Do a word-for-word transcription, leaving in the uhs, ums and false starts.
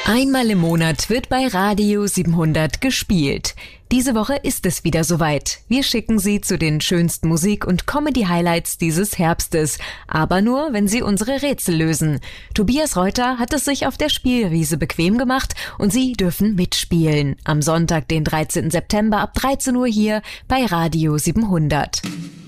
Einmal im Monat wird bei Radio siebenhundert gespielt. Diese Woche ist es wieder soweit. Wir schicken Sie zu den schönsten Musik- und Comedy-Highlights dieses Herbstes. Aber nur, wenn Sie unsere Rätsel lösen. Tobias Reuter hat es sich auf der Spielwiese bequem gemacht und Sie dürfen mitspielen. Am Sonntag, den dreizehnten September ab dreizehn Uhr hier bei Radio siebenhundert.